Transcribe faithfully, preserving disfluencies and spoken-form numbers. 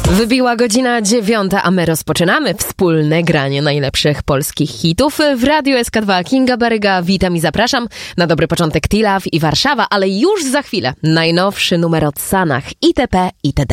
Wybiła godzina dziewiąta, a my rozpoczynamy wspólne granie najlepszych polskich hitów w Radiu S K dwa. Kinga Baryga, witam i zapraszam na dobry początek T-Love i Warszawa, ale już za chwilę najnowszy numer od Sanach itp. itd.